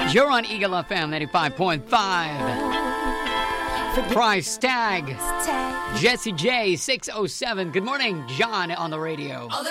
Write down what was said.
You're on Eagle FM 95.5. Price tag. Jesse J 607. Good morning, John on the radio.